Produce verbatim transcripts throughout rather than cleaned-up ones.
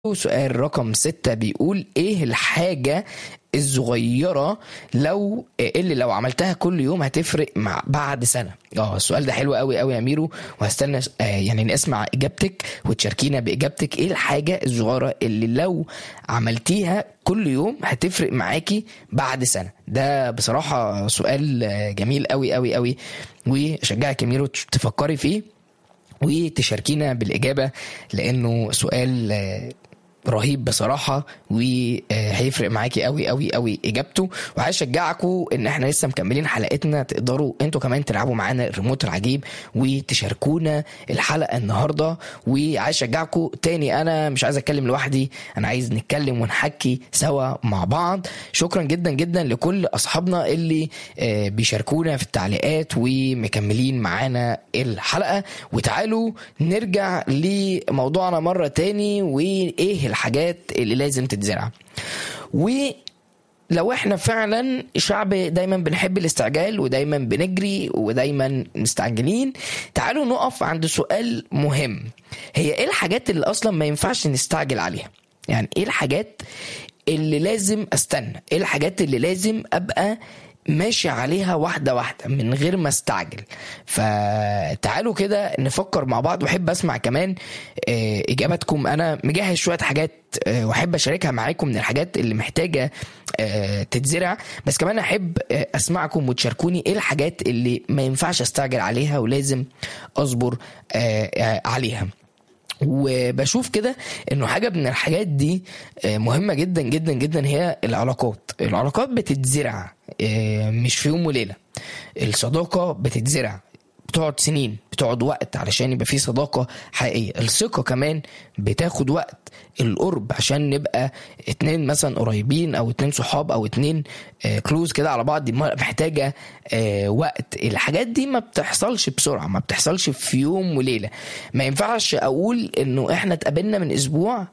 سؤال رقم ستة بيقول ايه الحاجة الصغيرة لو اللي لو عملتها كل يوم هتفرق مع بعد سنة. اه السؤال ده حلو قوي قوي يا ميرو، وهستنى آه يعني نسمع اجابتك وتشاركينا باجابتك. ايه الحاجة الصغيرة اللي لو عملتيها كل يوم هتفرق معاكي بعد سنة؟ ده بصراحة سؤال جميل قوي قوي قوي، وشجعك يا ميرو تفكري فيه وتشاركينا بالإجابة، لأنه سؤال رهيب بصراحة وهيفرق معاكي قوي قوي قوي إجابته. وعايز أشجعكم إن إحنا لسه مكملين حلقتنا، تقدروا أنتوا كمان تلعبوا معانا الريموت العجيب وتشاركونا الحلقة النهاردة. وعايز أشجعكم تاني، أنا مش عايز أتكلم لوحدي، أنا عايز نتكلم ونحكي سوا مع بعض. شكرا جدا جدا لكل أصحابنا اللي بيشاركونا في التعليقات ومكملين معانا الحلقة. وتعالوا نرجع لموضوعنا مرة تاني، وإيه الحاجات اللي لازم تتزرع. ولو احنا فعلا شعب دايما بنحب الاستعجال ودايما بنجري ودايما مستعجلين، تعالوا نقف عند سؤال مهم. هي ايه الحاجات اللي اصلا ما ينفعش نستعجل عليها؟ يعني ايه الحاجات اللي لازم استنى؟ ايه الحاجات اللي لازم ابقى ماشي عليها واحدة واحدة من غير ما استعجل؟ فتعالوا كده نفكر مع بعض، وحب اسمع كمان اجاباتكم. انا مجهز شوية حاجات وحب اشاركها معاكم من الحاجات اللي محتاجة تتزرع، بس كمان احب اسمعكم وتشاركوني ايه الحاجات اللي ما ينفعش استعجل عليها ولازم اصبر عليها. وبشوف كده انه حاجة من الحاجات دي مهمة جدا جدا جدا، هي العلاقات. العلاقات بتتزرع مش في يوم وليلة. الصداقة بتتزرع، بتقعد سنين، بتقعد وقت علشان يبقى في صداقة حقيقية. الثقة كمان بتاخد وقت. القرب عشان نبقى اتنين مثلا قريبين او اتنين صحاب او اتنين كلوز كده على بعض، دي محتاجة وقت. الحاجات دي ما بتحصلش بسرعة، ما بتحصلش في يوم وليلة. ما ينفعش اقول انه احنا اتقابلنا من اسبوع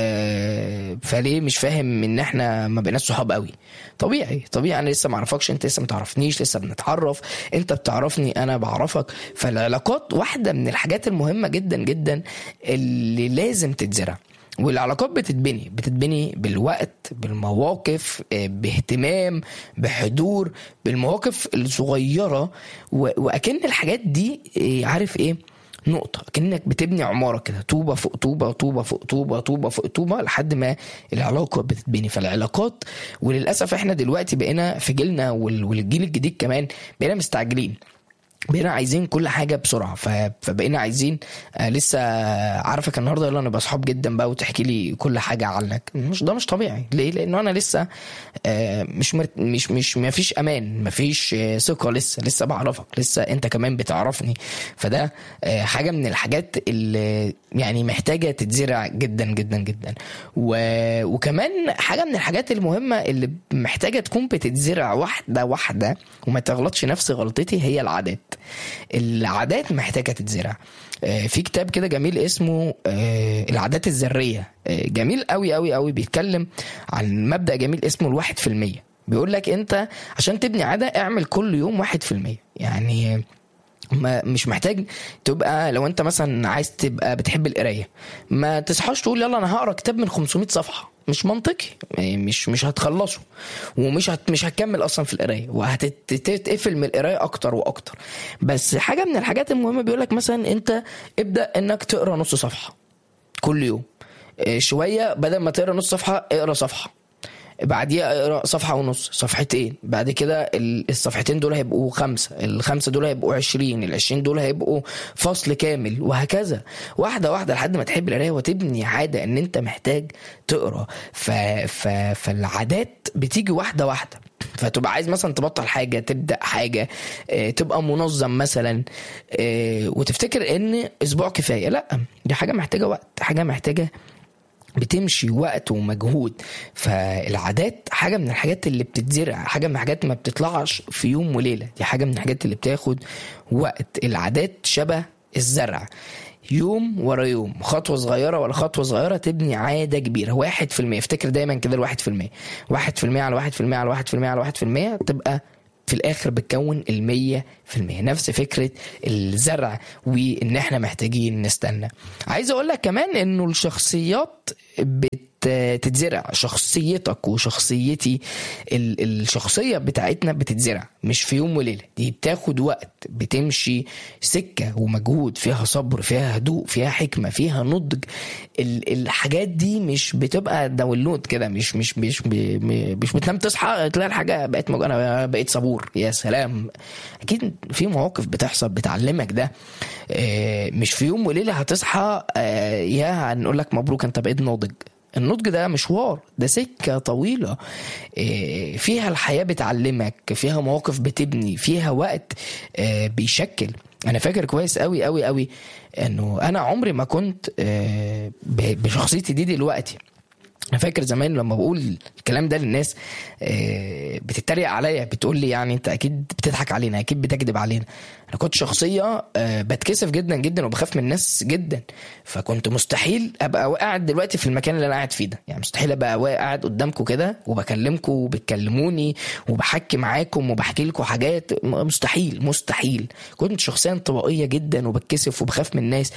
آه فليه مش فاهم ان احنا ما بقيناش صحاب قوي. طبيعي طبيعي، انا لسه ما اعرفكش، انت لسه ما تعرفنيش، لسه بنتعرف، انت بتعرفني انا بعرفك. فالعلاقات واحدة من الحاجات المهمة جدا جدا اللي لازم تتزرع. والعلاقات بتتبني بتتبني بالوقت، بالمواقف، باهتمام، بحضور، بالمواقف الصغيرة. واكن الحاجات دي عارف ايه، نقطة كأنك بتبني عمارة كده، طوبة فوق طوبة، طوبة فوق طوبة، طوبة فوق طوبة، لحد ما العلاقة بتتبني. فالعلاقات، وللأسف احنا دلوقتي بقينا في جيلنا والجيل الجديد كمان بقينا مستعجلين، بقينا عايزين كل حاجة بسرعة. فبقينا عايزين آه لسه عارفك النهاردة يلا نبقى صحاب جدا بقى وتحكي لي كل حاجة عنك. مش ده مش طبيعي. ليه؟ لأنه أنا لسه آه مش مرت مش مش ما فيش أمان، ما فيش آه ثقة، لسه لسه بعرفك، لسه أنت كمان بتعرفني. فده آه حاجة من الحاجات اللي يعني محتاجة تتزرع جدا جدا جدا. وكمان حاجة من الحاجات المهمة اللي محتاجة تكون بتتزرع واحدة واحدة وما تغلطش نفس غلطتي، هي العادات. العادات محتاجة تتزرع. في كتاب كده جميل اسمه العادات الذرية، جميل قوي قوي قوي، بيتكلم عن مبدأ جميل اسمه الواحد في المية. بيقول لك انت عشان تبني عادة اعمل كل يوم واحد في المية. يعني ما مش محتاج تبقى، لو انت مثلا عايز تبقى بتحب القرايه، ما تصحاش تقول يلا انا هقرا كتاب من خمسمية صفحه. مش منطقي، مش مش هتخلصه، ومش هت مش هتكمل اصلا في القرايه، وهتتقفل من القرايه اكتر واكتر. بس حاجه من الحاجات المهمه بيقولك مثلا انت ابدا انك تقرا نص صفحه كل يوم. شويه بدل ما تقرا نص صفحه اقرا صفحه، بعديها اقرا صفحه ونص، صفحتين، بعد كده الصفحتين دول هيبقوا خمسه، الخمسه دول هيبقوا عشرين، العشرين دول هيبقوا فصل كامل، وهكذا واحده واحده لحد ما تحب القرايه وتبني عاده ان انت محتاج تقرا. ف... ف... فالعادات بتيجي واحده واحده. فتبقى عايز مثلا تبطل حاجه، تبدا حاجه، اه تبقى منظم مثلا، اه وتفتكر ان اسبوع كفايه. لا، دي حاجه محتاجه وقت، حاجه محتاجه بتمشي وقت ومجهود. فالعادات حاجة من الحاجات اللي بتتزرع، حاجة من الحاجات ما بتطلعش في يوم وليلة، دي حاجة من الحاجات اللي بتاخد وقت. العادات شبه الزرع، يوم ورا يوم، خطوة صغيرة ولا خطوة صغيرة تبني عادة كبيرة. واحد في المية، افتكر دايما كده الواحد في المية، واحد في المية على واحد في المية على واحد في المية على واحد في المية تبقى في الاخر بتكون المية في المية. نفس فكرة الزرع وان احنا محتاجين نستنى. عايز اقول لك كمان انه الشخصيات بتتزرع، شخصيتك وشخصيتي الشخصية بتاعتنا بتتزرع مش في يوم وليلة، دي بتاخد وقت، بتمشي سكة ومجهود، فيها صبر، فيها هدوء، فيها حكمة، فيها نضج. الحاجات دي مش بتبقى داونلود كده، مش مش مش مش بتنام تصحى تلاقي الحاجة بقت مج... انا بقيت صبور يا سلام. اكيد في مواقف بتحصل بتعلمك ده، مش في يوم وليلة هتصحى يا هنقول لك مبروك انت بقيت ناضج. النضج ده مشوار، ده سكة طويلة فيها الحياة بتعلمك، فيها مواقف بتبني، فيها وقت بيشكل. انا فاكر كويس قوي قوي قوي انه انا عمري ما كنت بشخصيتي دي دلوقتي. انا فاكر زمان لما بقول الكلام ده للناس بتتريق عليا، بتقول لي يعني انت اكيد بتضحك علينا، اكيد بتكذب علينا. انا كنت شخصيه بتكسف جدا جدا وبخاف من الناس جدا، فكنت مستحيل ابقى قاعد دلوقتي في المكان اللي انا قاعد فيه ده. يعني مستحيل ابقى قاعد قدامكم كده وبكلمكم وبتكلموني وبحكي معاكم وبحكي لكم حاجات، مستحيل مستحيل. كنت شخصيه انطوائيه جدا وبتكسف وبخاف من الناس.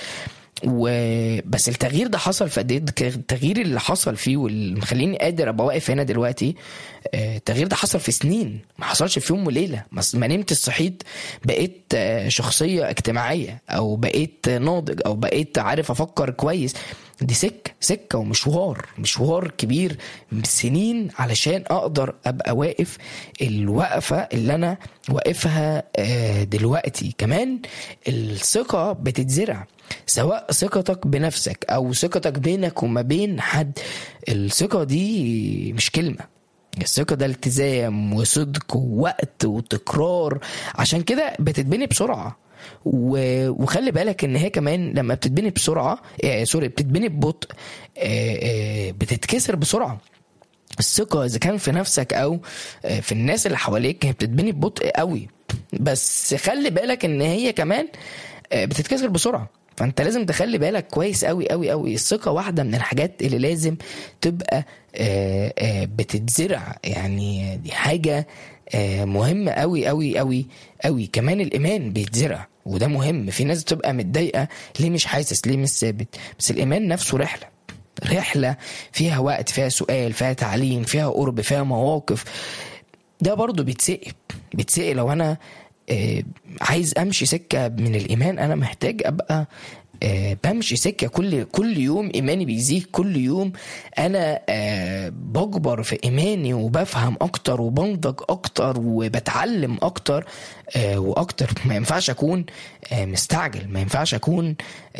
وبس التغيير ده حصل في قد ايه؟ التغيير اللي حصل فيه واللي مخليني قادر ابقى واقف هنا دلوقتي، التغيير ده حصل في سنين، ما حصلش في يوم وليله. ما نمت الصحيت بقيت شخصيه اجتماعيه، او بقيت ناضج، او بقيت عارف افكر كويس. دي سكه سكه ومشوار، مشوار كبير سنين علشان اقدر ابقى واقف الوقفه اللي انا واقفها دلوقتي. كمان الثقه بتتزرع، سواء ثقتك بنفسك او ثقتك بينك وما بين حد. الثقه دي مش كلمه، الثقه ده التزام وصدق ووقت وتكرار، عشان كده بتتبني بسرعه. وخلي بالك ان هي كمان لما بتتبني بسرعه آه سوري بتتبني ببطء آه آه بتتكسر بسرعه. الثقه اذا كان في نفسك او آه في الناس اللي حواليك هي بتتبني ببطء قوي، بس خلي بالك ان هي كمان آه بتتكسر بسرعه. فانت لازم تخلي بالك كويس قوي قوي قوي. الثقه واحده من الحاجات اللي لازم تبقى آه آه بتتزرع، يعني دي حاجه آه مهمه قوي قوي قوي قوي. كمان الايمان بيتزرع وده مهم. في ناس بتبقى متضايقه ليه مش حاسس، ليه مش ثابت، بس الايمان نفسه رحله، رحله فيها وقت، فيها سؤال، فيها تعليم، فيها قرب، فيها مواقف. ده برضو بيتسقي بيتسقي لو انا آه عايز امشي سكه من الايمان، انا محتاج ابقى آه بمشي سكه كل كل يوم ايماني بيزيد، كل يوم انا آه بكبر في ايماني وبفهم اكتر وبنضج اكتر وبتعلم اكتر آه واكتر. ما ينفعش اكون آه مستعجل، ما ينفعش اكون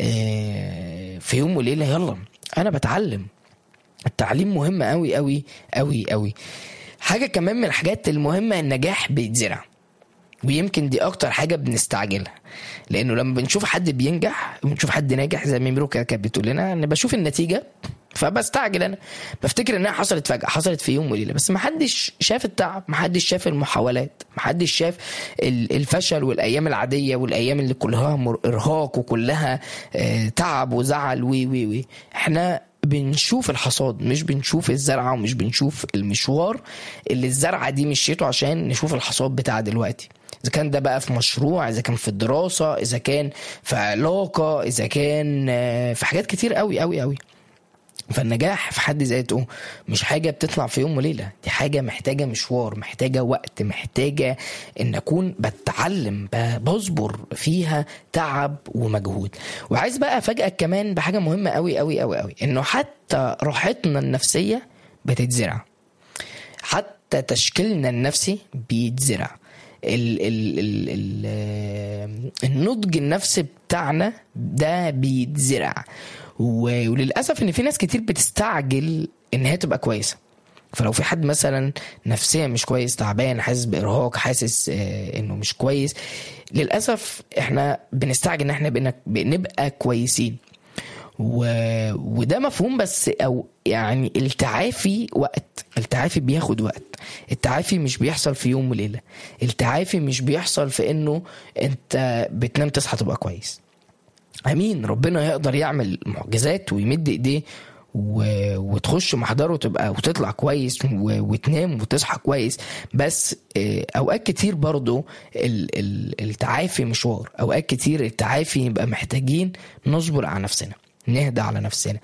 آه في يوم وليله يلا. انا بتعلم، التعليم مهم قوي قوي قوي قوي. حاجه كمان من الحاجات المهمه، النجاح بيتزرع، ويمكن دي اكتر حاجه بنستعجلها، لانه لما بنشوف حد بينجح، بنشوف حد ناجح زي ميمرو كانت بتقول لنا، انا بشوف النتيجه فبستعجل. انا بفتكر انها حصلت فجاه، حصلت في يوم وليله، بس ما حدش شاف التعب، ما حدش شاف المحاولات، ما حدش شاف الفشل والايام العاديه والايام اللي كلها ارهاق وكلها تعب وزعل وي وي وي. احنا بنشوف الحصاد، مش بنشوف الزرعه، ومش بنشوف المشوار اللي الزرعه دي مشيته عشان نشوف الحصاد بتاع دلوقتي. إذا كان ده بقى في مشروع، إذا كان في الدراسة، إذا كان في علاقة، إذا كان في حاجات كتير قوي قوي قوي. فالنجاح في حد ذاته مش حاجة بتطلع في يوم وليلة، دي حاجة محتاجة مشوار، محتاجة وقت، محتاجة إن أكون بتعلم، بصبر فيها تعب ومجهود. وعايز بقى أفاجئك كمان بحاجة مهمة قوي قوي قوي قوي، إنه حتى راحتنا النفسية بتتزرع، حتى تشكيلنا النفسي بيتزرع. ال ال ال ال النضج النفسي بتاعنا ده بيتزرع. وللأسف ان في ناس كتير بتستعجل ان هي تبقى كويسة. فلو في حد مثلا نفسيا مش كويس، تعبان، حاسس بإرهاق، حاسس انه مش كويس، للأسف احنا بنستعجل ان احنا بنبقى كويسين. و... وده مفهوم، بس او يعني التعافي وقت، التعافي بياخد وقت. التعافي مش بيحصل في يوم وليلة، التعافي مش بيحصل في انه انت بتنام تصحى تبقى كويس. امين، ربنا يقدر يعمل معجزات ويمد ايديه و... وتخش تخش محضر وتبقى وتطلع كويس وتنام وتصحى كويس. بس اوقات كتير برضو التعافي مشوار، اوقات كتير التعافي يبقى محتاجين نصبر على نفسنا، نهدى على نفسنا،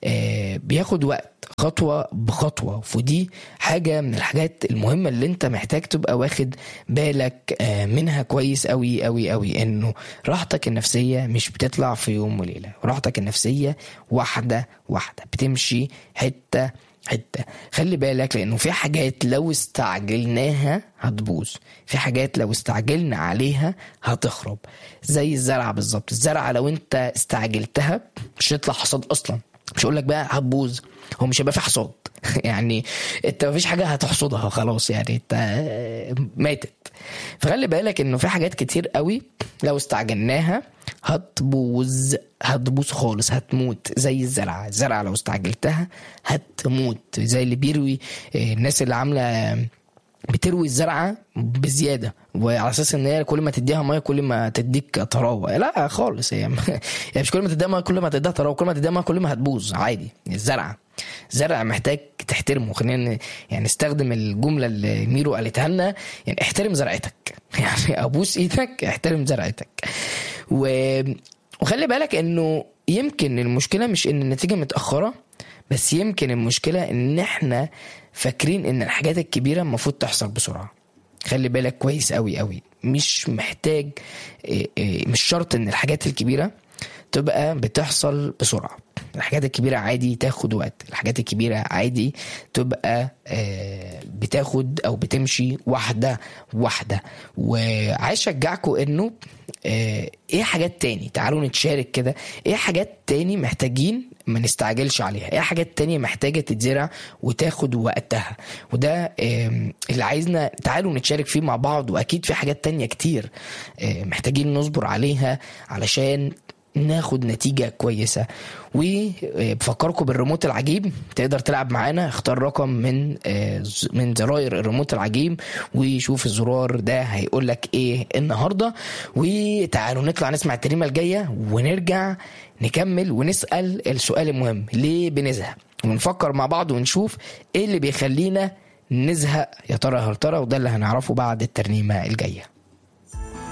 بياخد وقت خطوة بخطوة. ودي حاجة من الحاجات المهمة اللي انت محتاج تبقى واخد بالك منها كويس قوي قوي قوي، انه راحتك النفسية مش بتطلع في يوم وليلة، راحتك النفسية واحدة واحدة بتمشي حتة حتة. خلي بالك لانه في حاجات لو استعجلناها هتبوظ، في حاجات لو استعجلنا عليها هتخرب. زي الزرعة بالظبط، الزرعة لو انت استعجلتها مش هتطلع حصاد اصلا، مش هقول لك بقى هتبوظ، هو مش هيبقى في حصاد يعني انت مفيش حاجة هتحصدها خلاص، يعني انت ماتت. فخلي بالك انه في حاجات كتير قوي لو استعجلناها هتبوظ، هتبوظ خالص، هتموت. زي الزرعة، الزرعة لو استعجلتها هتموت. زي اللي بيروي، الناس اللي عاملة بتروي الزرعة بزيادة وعلى اساس ان هي كل ما تديها ميه كل ما تديك طراوه. لا خالص، هي يعني مش كل ما تديها ميه كل ما تديها طراوه، كل ما تديها ميه كل ما هتبوظ عادي. الزرعه الزرع محتاج تحترمه. خلينا يعني نستخدم الجمله اللي ميرو قالتها لنا، يعني احترم زرعتك، يعني ابوس ايدك احترم زرعتك. و... وخلي بالك انه يمكن المشكله مش ان النتيجه متاخره، بس يمكن المشكله ان احنا فاكرين ان الحاجات الكبيره المفروض تحصل بسرعه. خلي بالك كويس قوي قوي، مش محتاج، مش شرط ان الحاجات الكبيرة تبقى بتحصل بسرعة. الحاجات الكبيرة عادي تاخد وقت، الحاجات الكبيرة عادي تبقى بتاخد او بتمشي واحدة واحدة. وعايز اشجعكم انه ايه حاجات تاني، تعالوا نتشارك كده، ايه حاجات تاني محتاجين ما نستعجلش عليها، ايه حاجات تانية محتاجة تتزرع وتاخد وقتها. وده اللي عايزنا تعالوا نتشارك فيه مع بعض. واكيد في حاجات تانية كتير محتاجين نصبر عليها علشان ناخد نتيجة كويسة. وبفكركم بالريموت العجيب، تقدر تلعب معانا، اختار رقم من من زراير الريموت العجيب وشوف الزرار ده هيقول لك ايه النهاردة. وتعالوا نطلع نسمع التريمة الجاية ونرجع نكمل ونسأل السؤال المهم، ليه بنزهق؟ ونفكر مع بعض ونشوف ايه اللي بيخلينا نزهق يا ترى هل ترى. وده اللي هنعرفه بعد الترنيمة الجاية.